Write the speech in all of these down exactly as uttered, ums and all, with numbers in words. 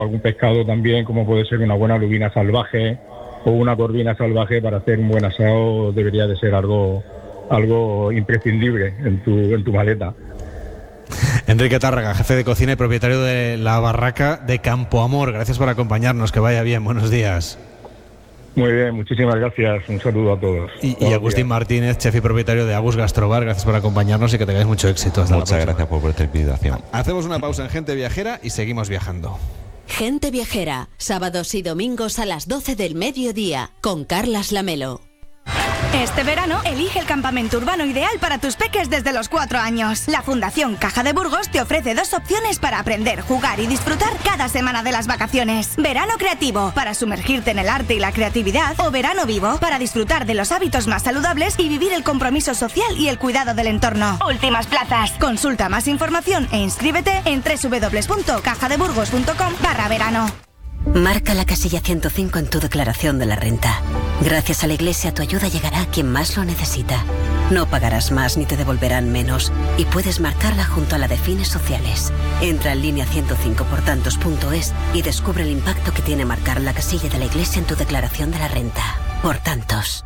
algún pescado también, como puede ser una buena lubina salvaje o una corvina salvaje, para hacer un buen asado debería de ser algo, algo imprescindible en tu, en tu maleta. Enrique Tárraga, jefe de cocina y propietario de la barraca de Campo Amor, gracias por acompañarnos, que vaya bien, buenos días. Muy bien, muchísimas gracias, un saludo a todos. Y, y Agustín Martínez, chef y propietario de Agus Gastrobar, gracias por acompañarnos y que tengáis mucho éxito. Hasta Muchas gracias por vuestra invitación. Hacemos una pausa en Gente Viajera y seguimos viajando. Gente Viajera, sábados y domingos a las doce del mediodía, con Carlas Lamelo. Este verano, elige el campamento urbano ideal para tus peques desde los cuatro años. La Fundación Caja de Burgos te ofrece dos opciones para aprender, jugar y disfrutar cada semana de las vacaciones. Verano creativo, para sumergirte en el arte y la creatividad, o verano vivo, para disfrutar de los hábitos más saludables y vivir el compromiso social y el cuidado del entorno. Últimas plazas. Consulta más información e inscríbete en doble u doble u doble u punto caja de burgos punto com barra verano. Marca la casilla ciento cinco en tu declaración de la renta. Gracias a la Iglesia, tu ayuda llegará a quien más lo necesita. No pagarás más ni te devolverán menos. Y puedes marcarla junto a la de fines sociales. Entra en línea ciento cinco por tantos punto es y descubre el impacto que tiene marcar la casilla de la Iglesia en tu declaración de la renta. Por tantos.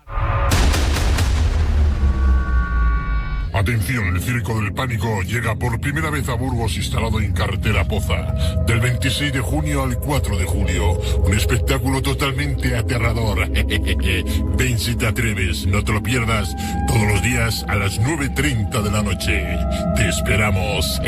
Atención, el Circo del Pánico llega por primera vez a Burgos, instalado en Carretera Poza. Del veintiséis de junio al cuatro de julio. Un espectáculo totalmente aterrador. Ven si te atreves, no te lo pierdas. Todos los días a las nueve treinta de la noche. Te esperamos.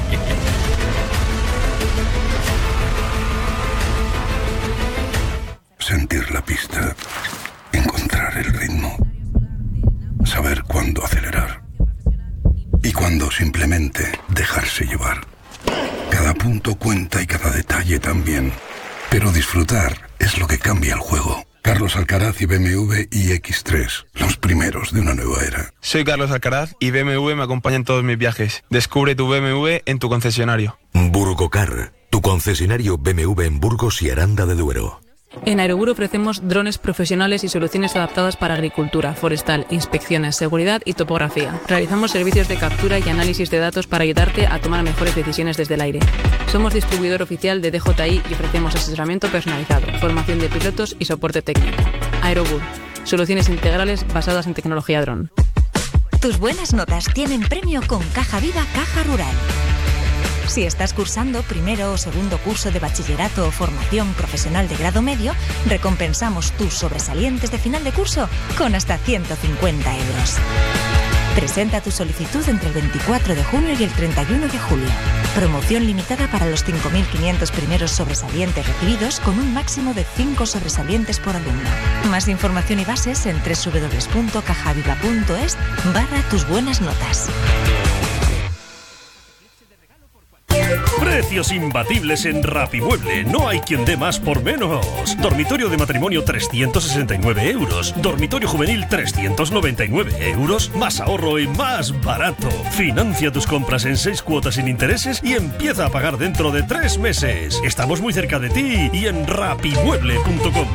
Sentir la pista. Encontrar el ritmo. Saber cuándo acelerar. Y cuando simplemente dejarse llevar. Cada punto cuenta y cada detalle también. Pero disfrutar es lo que cambia el juego. Carlos Alcaraz y B M W i X tres, los primeros de una nueva era. Soy Carlos Alcaraz y B M W me acompaña en todos mis viajes. Descubre tu B M W en tu concesionario. Burgocar, tu concesionario B M W en Burgos y Aranda de Duero. En Aerobur ofrecemos drones profesionales y soluciones adaptadas para agricultura, forestal, inspecciones, seguridad y topografía. Realizamos servicios de captura y análisis de datos para ayudarte a tomar mejores decisiones desde el aire. Somos distribuidor oficial de D J I y ofrecemos asesoramiento personalizado, formación de pilotos y soporte técnico. Aerobur, soluciones integrales basadas en tecnología dron. Tus buenas notas tienen premio con Caja Viva Caja Rural. Si estás cursando primero o segundo curso de bachillerato o formación profesional de grado medio, recompensamos tus sobresalientes de final de curso con hasta ciento cincuenta euros. Presenta tu solicitud entre el veinticuatro de junio y el treinta y uno de julio. Promoción limitada para los cinco mil quinientos primeros sobresalientes recibidos, con un máximo de cinco sobresalientes por alumno. Más información y bases en doble u doble u doble u punto cajaviva punto es barra tus buenas notas. Precios imbatibles en Rapimueble. No hay quien dé más por menos. Dormitorio de matrimonio trescientos sesenta y nueve euros. Dormitorio juvenil trescientos noventa y nueve euros. Más ahorro y más barato. Financia tus compras en seis cuotas sin intereses y empieza a pagar dentro de tres meses. Estamos muy cerca de ti y en rapimueble punto com.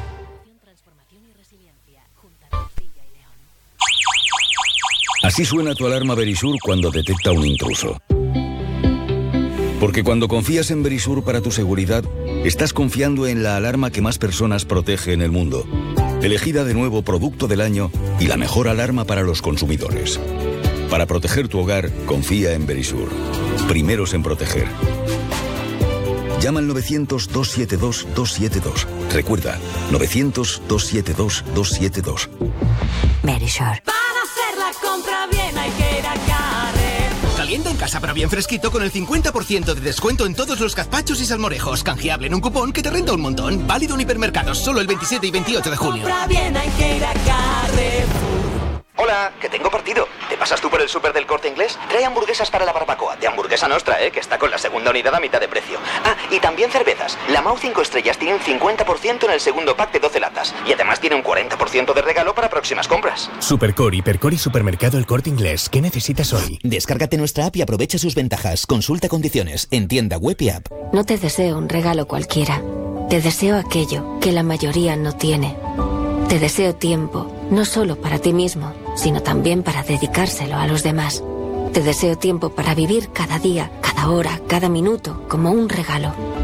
Así suena tu alarma Verisur cuando detecta un intruso. Porque cuando confías en Verisur para tu seguridad, estás confiando en la alarma que más personas protege en el mundo. Elegida de nuevo producto del año y la mejor alarma para los consumidores. Para proteger tu hogar, confía en Verisur. Primeros en proteger. Llama al novecientos, dos siete dos, dos siete dos. Recuerda, novecientos, dos siete dos, dos siete dos. Verisur. Para hacer la compra bien hay que ir a Carrer. Caliente en casa pero bien fresquito con el cincuenta por ciento de descuento en todos los gazpachos y salmorejos. Canjeable en un cupón que te renta un montón. Válido en hipermercados solo el veintisiete y veintiocho de junio. Compra bien hay que ir a Carrefour. Hola, que tengo partido. ¿Te pasas tú por el súper del Corte Inglés? Trae hamburguesas para la barbacoa. De Hamburguesa Nostra, ¿eh? Que está con la segunda unidad a mitad de precio. Ah, y también cervezas. La Mau cinco estrellas tiene un cincuenta por ciento en el segundo pack de doce latas. Y además tiene un cuarenta por ciento de regalo para próximas compras. Supercore, Hipercore y Supermercado El Corte Inglés. ¿Qué necesitas hoy? Descárgate nuestra app y aprovecha sus ventajas. Consulta condiciones en tienda web y app. No te deseo un regalo cualquiera. Te deseo aquello que la mayoría no tiene. Te deseo tiempo, no solo para ti mismo, sino también para dedicárselo a los demás. Te deseo tiempo para vivir cada día, cada hora, cada minuto como un regalo.